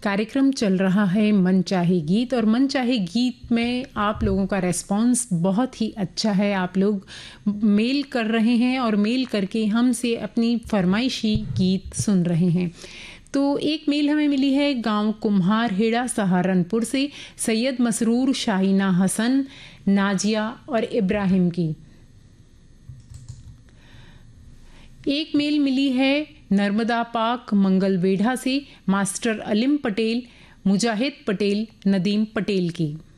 कार्यक्रम चल रहा है मन चाहे गीत, और मन चाहे गीत में आप लोगों का रेस्पॉन्स बहुत ही अच्छा है। आप लोग मेल कर रहे हैं और मेल करके हमसे अपनी फरमाइशी गीत सुन रहे हैं। तो एक मेल हमें मिली है गांव कुम्हार हेड़ा सहारनपुर से सैयद मसरूर, शाहीना हसन, नाजिया और इब्राहिम की। एक मेल मिली है नर्मदा पाक मंगलवेढ़ा से मास्टर अलिम पटेल, मुजाहिद पटेल, नदीम पटेल की।